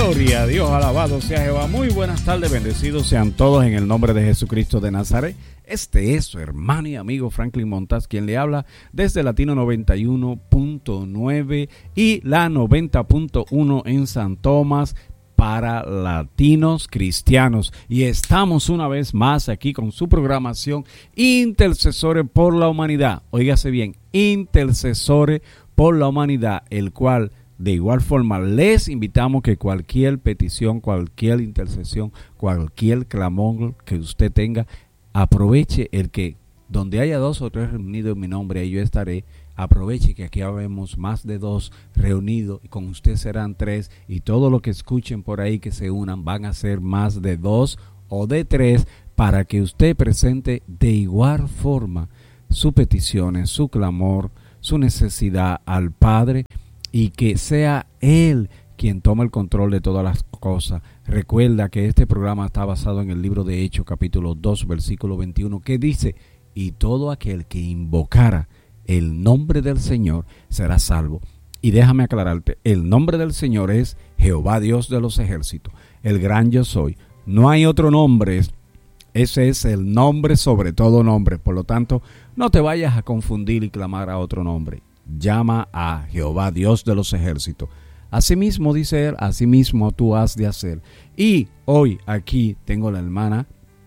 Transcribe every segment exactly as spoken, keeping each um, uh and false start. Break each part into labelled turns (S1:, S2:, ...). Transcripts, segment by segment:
S1: Gloria a Dios, alabado sea Jehová. Muy buenas tardes, bendecidos sean todos en el nombre de Jesucristo de Nazaret. Este es su hermano y amigo Franklin Montaz, quien le habla desde Latino noventa y uno punto nueve y la noventa punto uno en San Tomás para latinos cristianos. Y estamos una vez más aquí con su programación Intercesores por la Humanidad. Óigase bien, Intercesores por la Humanidad, el cual de igual forma les invitamos que cualquier petición, cualquier intercesión, cualquier clamor que usted tenga, aproveche el que donde haya dos o tres reunidos en mi nombre, ahí yo estaré. Aproveche que aquí habemos más de dos reunidos y con usted serán tres, y todo lo que escuchen por ahí que se unan van a ser más de dos o de tres, para que usted presente de igual forma sus peticiones, su clamor, su necesidad al Padre, y que sea Él quien toma el control de todas las cosas. Recuerda que este programa está basado en el libro de Hechos, capítulo dos, versículo veintiuno, que dice: y todo aquel que invocara el nombre del Señor será salvo. Y déjame aclararte, el nombre del Señor es Jehová Dios de los ejércitos, el gran yo soy. No hay otro nombre, ese es el nombre sobre todo nombre. Por lo tanto, no te vayas a confundir y clamar a otro nombre. Llama a Jehová Dios de los ejércitos. Asimismo dice él, asimismo tú has de hacer. Y hoy aquí tengo la hermana,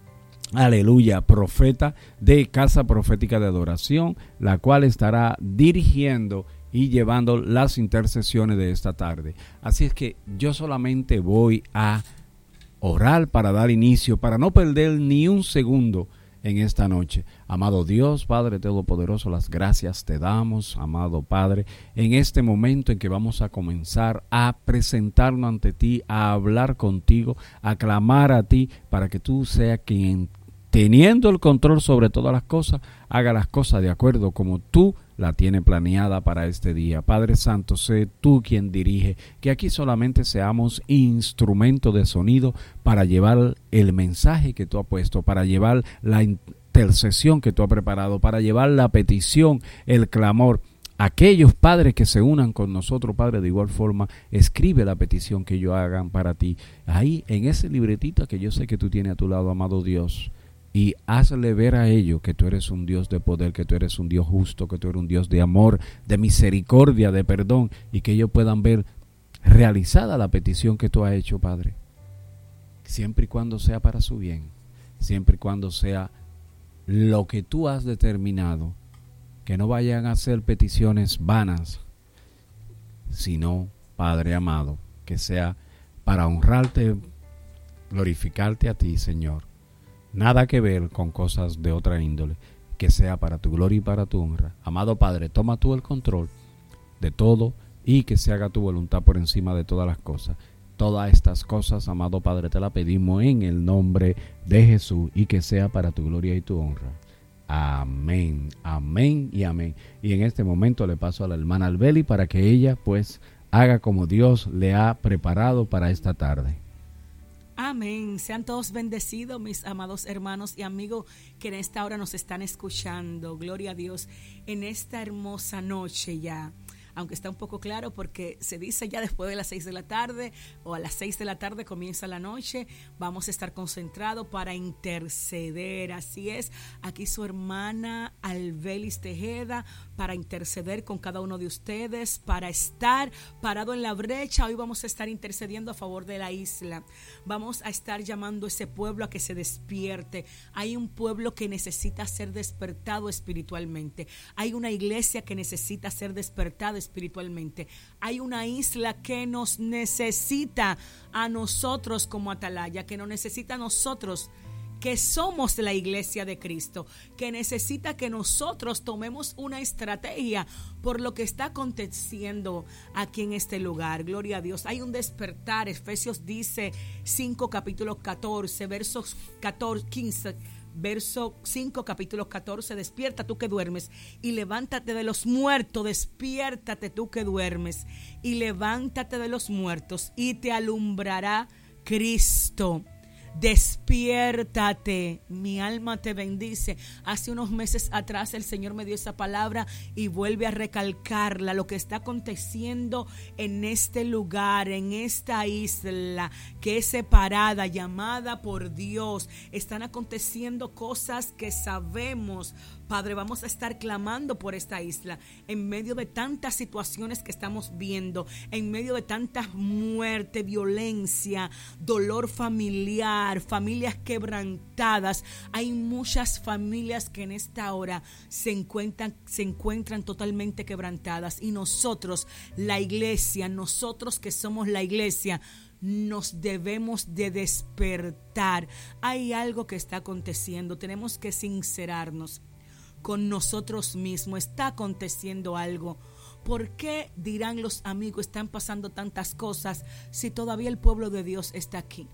S1: aleluya, profeta de Casa Profética de Adoración, la cual estará dirigiendo y llevando las intercesiones de esta tarde. Así es que yo solamente voy a orar para dar inicio, para no perder ni un segundo en esta noche. Amado Dios, Padre Todopoderoso, las gracias te damos, amado Padre, en este momento en que vamos a comenzar a presentarnos ante ti, a hablar contigo, a clamar a ti, para que tú seas quien, teniendo el control sobre todas las cosas, haga las cosas de acuerdo como tú la tienes planeada para este día. Padre Santo, sé tú quien dirige, que aquí solamente seamos instrumento de sonido para llevar el mensaje que tú has puesto, para llevar la intercesión que tú has preparado, para llevar la petición, el clamor. Aquellos padres que se unan con nosotros, Padre, de igual forma, escribe la petición que ellos hagan para ti. Ahí, en ese libretito que yo sé que tú tienes a tu lado, amado Dios. Y hazle ver a ellos que tú eres un Dios de poder, que tú eres un Dios justo, que tú eres un Dios de amor, de misericordia, de perdón, y que ellos puedan ver realizada la petición que tú has hecho, Padre. Siempre y cuando sea para su bien, siempre y cuando sea lo que tú has determinado, que no vayan a ser peticiones vanas, sino, Padre amado, que sea para honrarte, glorificarte a ti, Señor. Nada que ver con cosas de otra índole, que sea para tu gloria y para tu honra. Amado Padre, toma tú el control de todo y que se haga tu voluntad por encima de todas las cosas. Todas estas cosas, amado Padre, te la pedimos en el nombre de Jesús, y que sea para tu gloria y tu honra. Amén, amén y amén. Y en este momento le paso a la hermana Albeli para que ella pues haga como Dios le ha preparado para esta tarde.
S2: Amén. Sean todos bendecidos, mis amados hermanos y amigos que en esta hora nos están escuchando. Gloria a Dios en esta hermosa noche ya. Aunque está un poco claro porque se dice ya después de las seis de la tarde o a las seis de la tarde comienza la noche, vamos a estar concentrados para interceder. Así es, aquí su hermana Albelis Tejeda para interceder con cada uno de ustedes, para estar parado en la brecha. Hoy vamos a estar intercediendo a favor de la isla. Vamos a estar llamando a ese pueblo a que se despierte. Hay un pueblo que necesita ser despertado espiritualmente. Hay una iglesia que necesita ser despertada espiritualmente. Hay una isla que nos necesita a nosotros como atalaya, que nos necesita a nosotros que somos la iglesia de Cristo, que necesita que nosotros tomemos una estrategia por lo que está aconteciendo aquí en este lugar. Gloria a Dios. Hay un despertar. Efesios dice cinco capítulos catorce, versos catorce, quince. Verso cinco, capítulo catorce, despierta tú que duermes y levántate de los muertos, despiértate tú que duermes y levántate de los muertos y te alumbrará Cristo. Despierta. despiértate, mi alma te bendice. Hace unos meses atrás el Señor me dio esa palabra y vuelve a recalcarla, lo que está aconteciendo en este lugar, en esta isla que es separada, llamada por Dios. Están aconteciendo cosas que sabemos, Padre, vamos a estar clamando por esta isla en medio de tantas situaciones que estamos viendo, en medio de tanta muerte, violencia, dolor familiar, familias quebrantadas. Hay muchas familias que en esta hora se encuentran, se encuentran totalmente quebrantadas, y nosotros, la iglesia, nosotros que somos la iglesia, nos debemos de despertar. Hay algo que está aconteciendo, tenemos que sincerarnos con nosotros mismos. Está aconteciendo algo. ¿Por qué, dirán los amigos, están pasando tantas cosas si todavía el pueblo de Dios está aquí?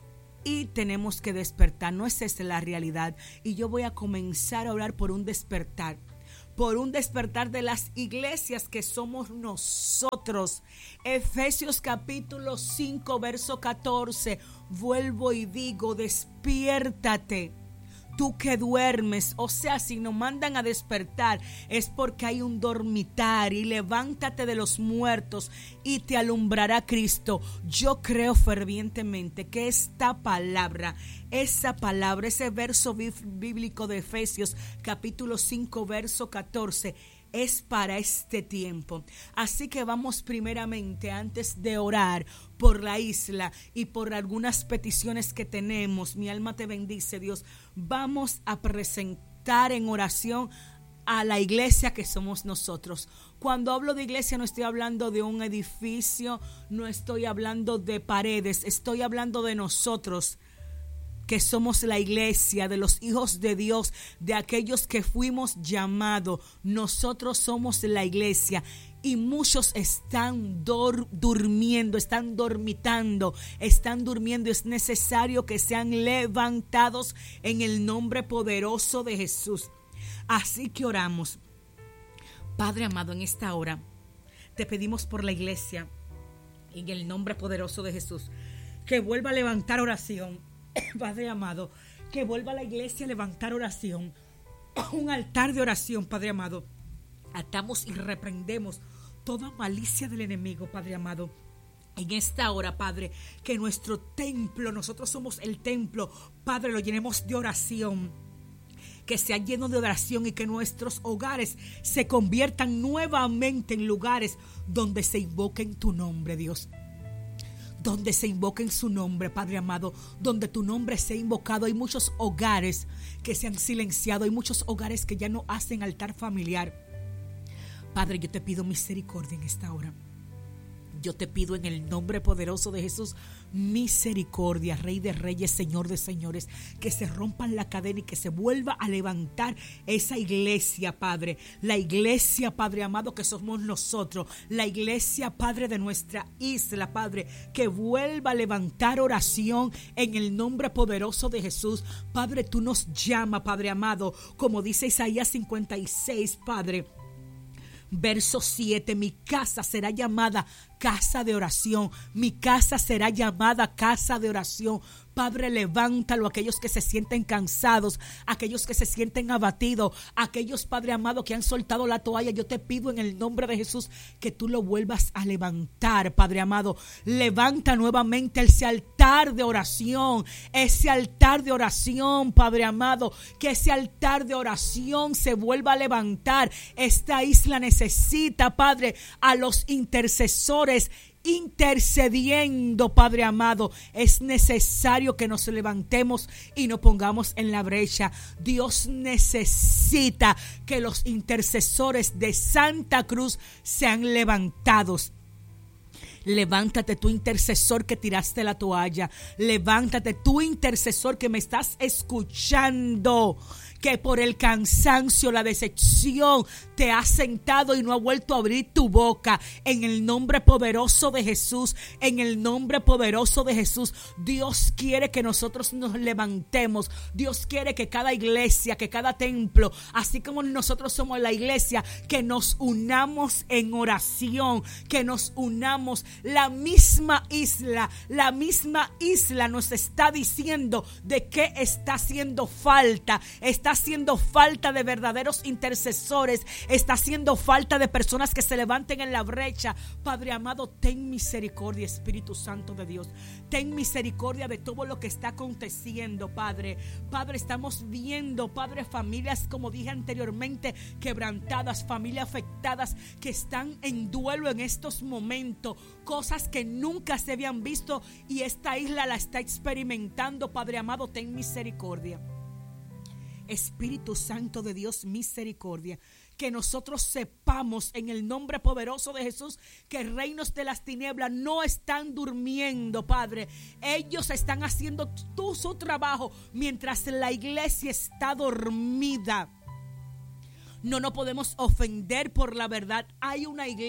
S2: Y tenemos que despertar. No es esa la realidad. Y yo voy a comenzar a orar por un despertar. Por un despertar de las iglesias que somos nosotros. Efesios capítulo cinco, verso catorce. Vuelvo y digo, despiértate, tú que duermes. O sea, si nos mandan a despertar es porque hay un dormitar. Y levántate de los muertos y te alumbrará Cristo. Yo creo fervientemente que esta palabra, esa palabra, ese verso bíblico de Efesios capítulo cinco, verso catorce, es para este tiempo. Así que vamos primeramente, antes de orar por la isla y por algunas peticiones que tenemos, mi alma te bendice, Dios, vamos a presentar en oración a la iglesia que somos nosotros. Cuando hablo de iglesia no estoy hablando de un edificio, no estoy hablando de paredes, estoy hablando de nosotros, que somos la iglesia, de los hijos de Dios, de aquellos que fuimos llamados. Nosotros somos la iglesia. Y muchos están dor- durmiendo, están dormitando, están durmiendo. Es necesario que sean levantados en el nombre poderoso de Jesús. Así que oramos. Padre amado, en esta hora te pedimos por la iglesia, en el nombre poderoso de Jesús, que vuelva a levantar oración. Padre amado, que vuelva a la iglesia a levantar oración, un altar de oración, Padre amado. Atamos y reprendemos toda malicia del enemigo, Padre amado. En esta hora, Padre, que nuestro templo, nosotros somos el templo, Padre, lo llenemos de oración. Que sea lleno de oración y que nuestros hogares se conviertan nuevamente en lugares donde se invoque en tu nombre, Dios. Donde se invoque en su nombre, Padre amado, donde tu nombre sea invocado. Hay muchos hogares que se han silenciado, hay muchos hogares que ya no hacen altar familiar. Padre, yo te pido misericordia en esta hora. Yo te pido en el nombre poderoso de Jesús, misericordia, Rey de Reyes, Señor de Señores, que se rompan la cadena y que se vuelva a levantar esa iglesia, Padre. La iglesia, Padre amado, que somos nosotros. La iglesia, Padre, de nuestra isla, Padre, que vuelva a levantar oración en el nombre poderoso de Jesús. Padre, tú nos llamas, Padre amado, como dice Isaías cincuenta y seis, Padre. Verso siete, mi casa será llamada casa de oración, mi casa será llamada casa de oración. Padre, levántalo a aquellos que se sienten cansados, aquellos que se sienten abatidos, aquellos, Padre amado, que han soltado la toalla. Yo te pido en el nombre de Jesús que tú lo vuelvas a levantar, Padre amado. Levanta nuevamente ese altar de oración, ese altar de oración, Padre amado, que ese altar de oración se vuelva a levantar. Esta isla necesita, Padre, a los intercesores intercediendo, Padre amado. Es necesario que nos levantemos y nos pongamos en la brecha. Dios necesita que los intercesores de Santa Cruz sean levantados. Levántate tú, intercesor, que tiraste la toalla. Levántate tú, intercesor, que me estás escuchando, que por el cansancio, la decepción, te has sentado y no has vuelto a abrir tu boca. En el nombre poderoso de Jesús, en el nombre poderoso de Jesús, Dios quiere que nosotros nos levantemos. Dios quiere que cada iglesia, que cada templo, así como nosotros somos la iglesia, que nos unamos en oración, que nos unamos la misma isla, la misma isla nos está diciendo de qué está haciendo falta. Está haciendo falta de verdaderos intercesores, está haciendo falta de personas que se levanten en la brecha. Padre amado, ten misericordia, Espíritu Santo de Dios. Ten misericordia de todo lo que está aconteciendo, Padre. Padre, estamos viendo, Padre, familias, como dije anteriormente, quebrantadas, familias afectadas que están en duelo en estos momentos. Cosas que nunca se habían visto y esta isla la está experimentando. Padre amado, ten misericordia. Espíritu Santo de Dios, misericordia. Que nosotros sepamos en el nombre poderoso de Jesús que reinos de las tinieblas no están durmiendo, Padre. Ellos están haciendo todo su trabajo mientras la iglesia está dormida. No nos podemos ofender por la verdad. Hay una iglesia